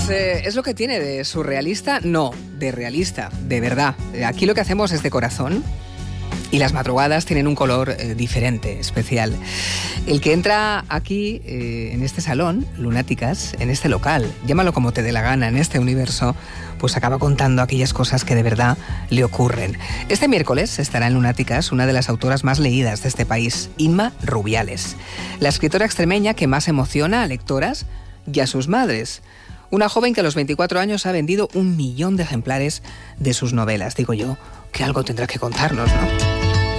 Es lo que tiene de surrealista, no, de realista, de verdad. Aquí lo que hacemos es de corazón y las madrugadas tienen un color diferente, especial. El que entra aquí, en este salón, Lunáticas, en este local, llámalo como te dé la gana, en este universo, pues acaba contando aquellas cosas que de verdad le ocurren. Este miércoles estará en Lunáticas una de las autoras más leídas de este país, Inma Rubiales, la escritora extremeña que más emociona a lectoras y a sus madres. Una joven que a los 24 años ha vendido 1 millón de ejemplares de sus novelas. Digo yo, que algo tendrá que contarnos, ¿no?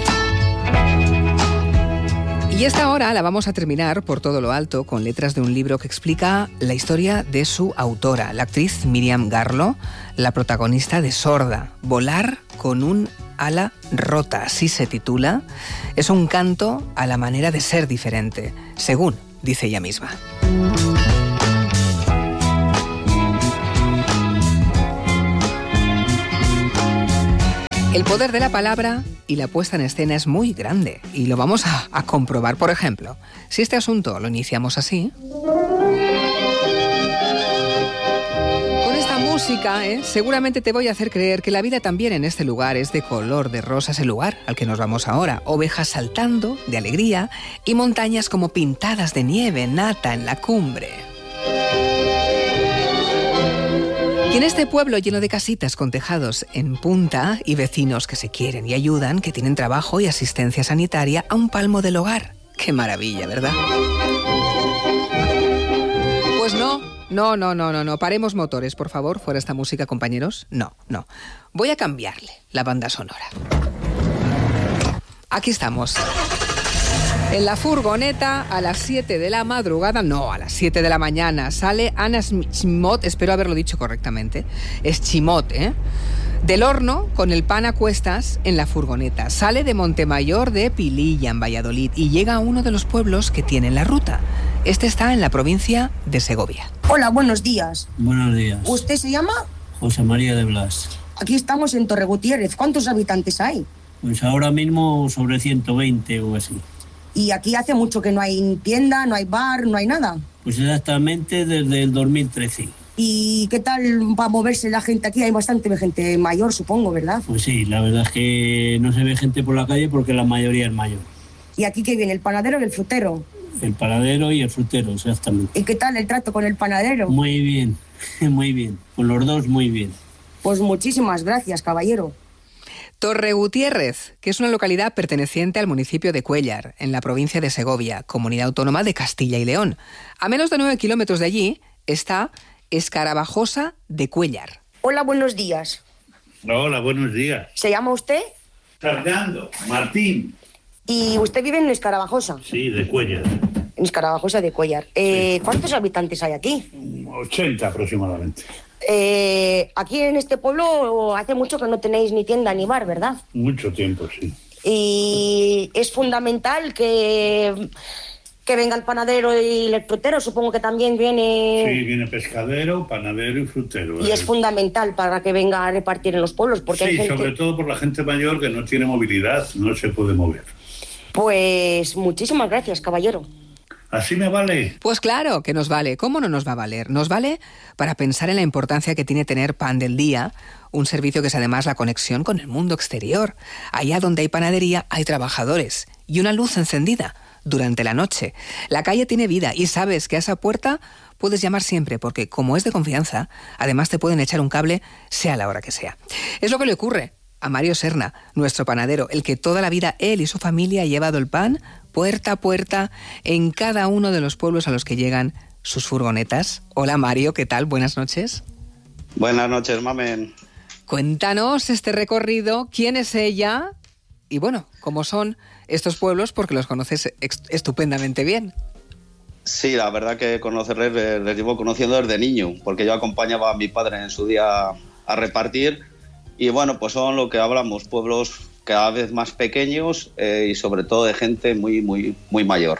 Y esta hora la vamos a terminar por todo lo alto con letras de un libro que explica la historia de su autora, la actriz Miriam Garlo, la protagonista de Sorda, Volar con un ala rota, así se titula. Es un canto a la manera de ser diferente, según dice ella misma. El poder de la palabra y la puesta en escena es muy grande y lo vamos a comprobar. Por ejemplo, si este asunto lo iniciamos así, con esta música, seguramente te voy a hacer creer que la vida también en este lugar es de color de rosa, es el lugar al que nos vamos ahora. Ovejas saltando de alegría y montañas como pintadas de nieve, nata en la cumbre. Y en este pueblo lleno de casitas con tejados en punta y vecinos que se quieren y ayudan, que tienen trabajo y asistencia sanitaria a un palmo del hogar. ¡Qué maravilla!, ¿verdad? Pues no. Paremos motores, por favor. Fuera esta música, compañeros. No. Voy a cambiarle la banda sonora. Aquí estamos. En la furgoneta, a las 7 de la madrugada, no, a las 7 de la mañana, sale Ana Schimot, espero haberlo dicho correctamente, es Schimot, del horno con el pan a cuestas en la furgoneta. Sale de Montemayor de Pililla, en Valladolid, y llega a uno de los pueblos que tienen la ruta. Este está en la provincia de Segovia. Hola, buenos días. Buenos días. ¿Usted se llama? José María de Blas. Aquí estamos en Torre Gutiérrez. ¿Cuántos habitantes hay? Pues ahora mismo sobre 120 o así. ¿Y aquí hace mucho que no hay tienda, no hay bar, no hay nada? Pues exactamente desde el 2013. ¿Y qué tal va a moverse la gente aquí? Hay bastante gente mayor, supongo, ¿verdad? Pues sí, la verdad es que no se ve gente por la calle porque la mayoría es mayor. ¿Y aquí qué viene, el panadero y el frutero? El panadero y el frutero, exactamente. ¿Y qué tal el trato con el panadero? Muy bien, muy bien. Con los dos, muy bien. Pues muchísimas gracias, caballero. Torre Gutiérrez, que es una localidad perteneciente al municipio de Cuéllar, en la provincia de Segovia, comunidad autónoma de Castilla y León. A menos de 9 kilómetros de allí está Escarabajosa de Cuéllar. Hola, buenos días. Hola, buenos días. ¿Se llama usted? Fernando Martín. ¿Y usted vive en Escarabajosa? Sí, de Cuéllar. En Escarabajosa de Cuéllar. Sí. ¿Cuántos habitantes hay aquí? 80 aproximadamente. Aquí en este pueblo hace mucho que no tenéis ni tienda ni bar, ¿verdad? Mucho tiempo, sí. Y es fundamental que venga el panadero y el frutero, supongo que también viene... Sí, viene pescadero, panadero y frutero. Y es fundamental para que venga a repartir en los pueblos, porque sí, hay gente... sobre todo por la gente mayor que no tiene movilidad, no se puede mover. Pues muchísimas gracias, caballero. ¿Así me vale? Pues claro que nos vale. ¿Cómo no nos va a valer? Nos vale para pensar en la importancia que tiene tener Pan del Día, un servicio que es además la conexión con el mundo exterior. Allá donde hay panadería hay trabajadores y una luz encendida durante la noche. La calle tiene vida y sabes que a esa puerta puedes llamar siempre porque, como es de confianza, además te pueden echar un cable sea la hora que sea. Es lo que le ocurre a Mario Serna, nuestro panadero, el que toda la vida él y su familia ha llevado el pan puerta a puerta en cada uno de los pueblos a los que llegan sus furgonetas. Hola Mario, ¿qué tal? Buenas noches. Buenas noches, mamen. Cuéntanos este recorrido, quién es ella y bueno, cómo son estos pueblos porque los conoces estupendamente bien. Sí, la verdad que conocerles les llevo conociendo desde niño, porque yo acompañaba a mi padre en su día a repartir y bueno, pues son lo que hablamos, pueblos cada vez más pequeños y sobre todo de gente muy mayor.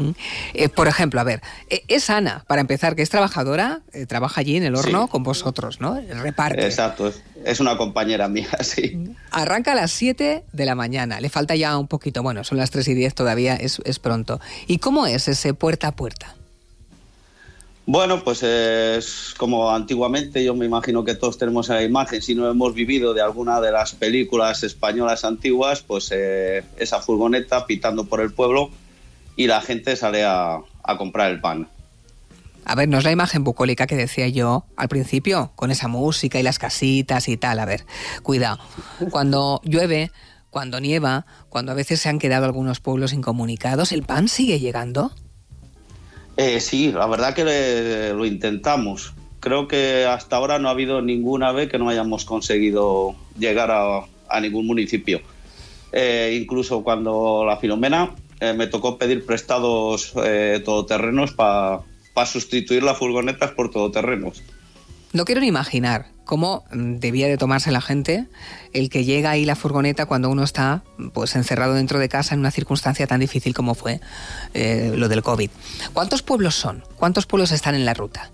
Por ejemplo, a ver, es Ana, para empezar, que es trabajadora, trabaja allí en el horno con vosotros, ¿no? Reparte. Exacto, es una compañera mía, sí. Arranca a las 7 de la mañana, le falta ya un poquito, bueno, son las 3:10 todavía, es pronto. ¿Y cómo es ese puerta a puerta? Bueno, pues es como antiguamente, yo me imagino que todos tenemos la imagen, si no hemos vivido de alguna de las películas españolas antiguas, pues esa furgoneta pitando por el pueblo y la gente sale a comprar el pan. A ver, no es la imagen bucólica que decía yo al principio, con esa música y las casitas y tal. A ver, cuidado. Cuando llueve, cuando nieva, cuando a veces se han quedado algunos pueblos incomunicados, ¿el pan sigue llegando? Sí, la verdad que lo intentamos. Creo que hasta ahora no ha habido ninguna vez que no hayamos conseguido llegar a ningún municipio. Incluso cuando la Filomena me tocó pedir prestados todoterrenos para sustituir las furgonetas por todoterrenos. No quiero ni imaginar cómo debía de tomarse la gente el que llega ahí la furgoneta cuando uno está pues encerrado dentro de casa en una circunstancia tan difícil como fue lo del COVID. ¿Cuántos pueblos son? ¿Cuántos pueblos están en la ruta?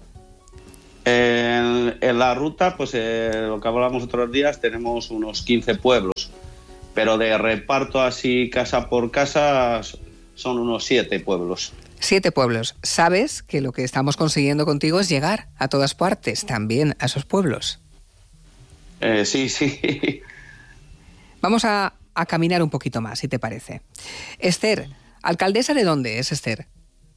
En la ruta, pues lo que hablamos otros días, tenemos unos 15 pueblos, pero de reparto así casa por casa son unos 7 pueblos. 7 pueblos. ¿Sabes que lo que estamos consiguiendo contigo es llegar a todas partes, también a esos pueblos? Sí. Vamos a caminar un poquito más, si te parece. Esther, ¿alcaldesa de dónde es Esther?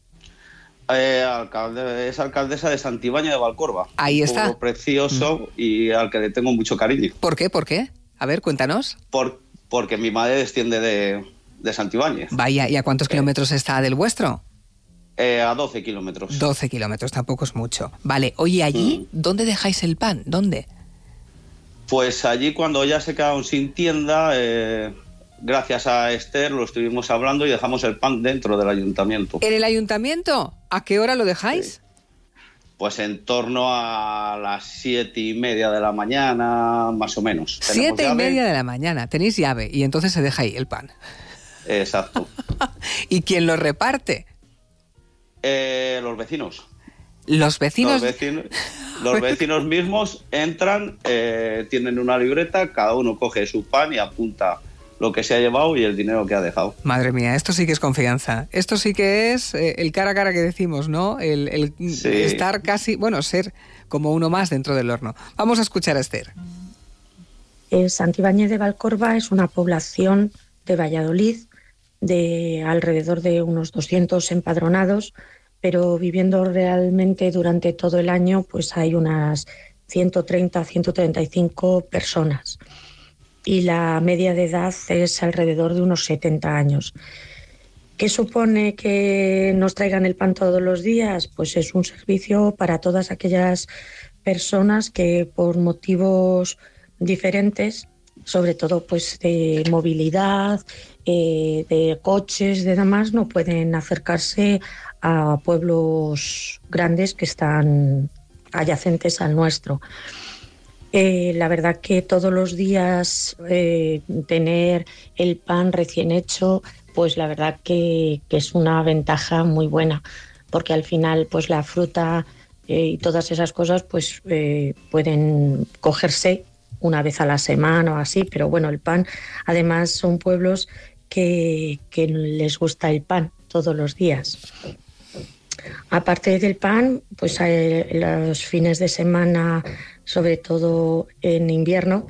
Es alcaldesa de Santibáñez de Valcorba. Ahí está. Un pueblo precioso y al que le tengo mucho cariño. ¿Por qué? ¿Por qué? A ver, cuéntanos. Porque mi madre desciende de Santibáñez. Vaya, ¿y a cuántos kilómetros está del vuestro? A 12 kilómetros. 12 kilómetros, tampoco es mucho. Vale, oye, allí, ¿dónde dejáis el pan? ¿Dónde? Pues allí cuando ya se quedaron sin tienda, gracias a Esther lo estuvimos hablando y dejamos el pan dentro del ayuntamiento. ¿En el ayuntamiento? ¿A qué hora lo dejáis? Sí. Pues en torno a las 7:30 de la mañana, más o menos. 7:30 de la mañana, tenéis llave y entonces se deja ahí el pan. Exacto. ¿Y quién lo reparte? Los vecinos. Los vecinos. Los vecinos mismos entran, tienen una libreta, cada uno coge su pan y apunta lo que se ha llevado y el dinero que ha dejado. Madre mía, esto sí que es confianza. Esto sí que es el cara a cara que decimos, ¿no? El sí. Estar casi, bueno, ser como uno más dentro del horno. Vamos a escuchar a Esther. Santibáñez de Valcorba es una población de Valladolid de alrededor de unos 200 empadronados, pero viviendo realmente durante todo el año pues hay unas 130, 135 personas y la media de edad es alrededor de unos 70 años. ¿Qué supone que nos traigan el pan todos los días? Pues es un servicio para todas aquellas personas que por motivos diferentes, sobre todo pues de movilidad, de coches, de demás, no pueden acercarse a pueblos grandes que están adyacentes al nuestro. La verdad que todos los días tener el pan recién hecho, pues la verdad que es una ventaja muy buena, porque al final pues la fruta y todas esas cosas pues pueden cogerse una vez a la semana o así, pero bueno, el pan, además son pueblos que les gusta el pan todos los días. Aparte del pan, pues los fines de semana, sobre todo en invierno,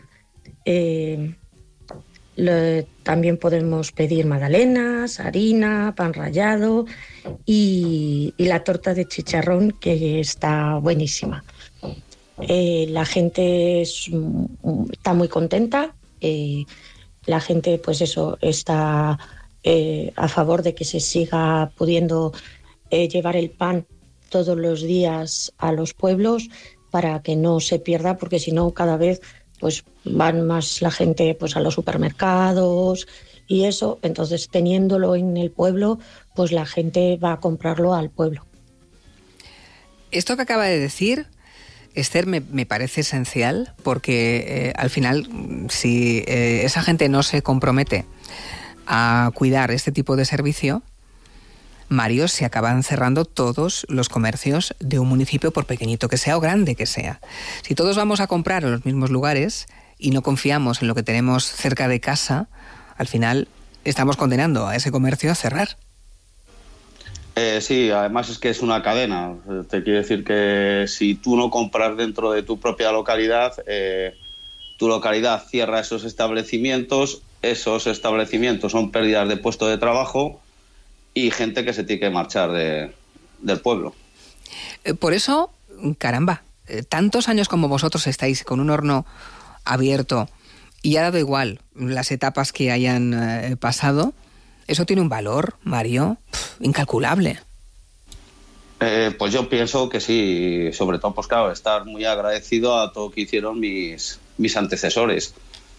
también podemos pedir magdalenas, harina, pan rallado y la torta de chicharrón, que está buenísima. La gente está muy contenta, la gente pues eso está a favor de que se siga pudiendo llevar el pan todos los días a los pueblos para que no se pierda, porque si no cada vez pues van más la gente pues a los supermercados y eso, entonces teniéndolo en el pueblo pues la gente va a comprarlo al pueblo. Esto que acaba de decir Esther me parece esencial, porque al final si esa gente no se compromete a cuidar este tipo de servicio, Mario, se acaban cerrando todos los comercios de un municipio, por pequeñito que sea o grande que sea. Si todos vamos a comprar en los mismos lugares y no confiamos en lo que tenemos cerca de casa, al final estamos condenando a ese comercio a cerrar. Sí, además es que es una cadena. Te quiere decir que si tú no compras dentro de tu propia localidad, tu localidad cierra esos establecimientos son pérdidas de puestos de trabajo y gente que se tiene que marchar del pueblo. Por eso, caramba, tantos años como vosotros estáis con un horno abierto y ha dado igual las etapas que hayan pasado, eso tiene un valor, Mario, incalculable. Pues yo pienso que sí, sobre todo, pues claro, estar muy agradecido a todo lo que hicieron mis antecesores.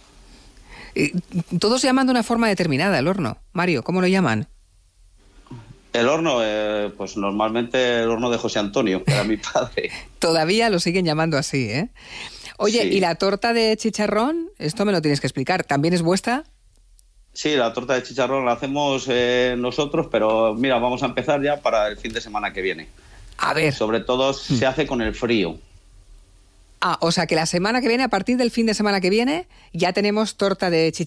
Todos llaman de una forma determinada el horno. Mario, ¿cómo lo llaman? El horno, pues normalmente el horno de José Antonio, que era mi padre. Todavía lo siguen llamando así, ¿eh? Oye, sí. ¿Y la torta de chicharrón? Esto me lo tienes que explicar. ¿También es vuestra? Sí, la torta de chicharrón la hacemos nosotros, pero mira, vamos a empezar ya para el fin de semana que viene. A ver. Sobre todo se hace con el frío. Ah, o sea que la semana que viene, a partir del fin de semana que viene, ya tenemos torta de chicharrón.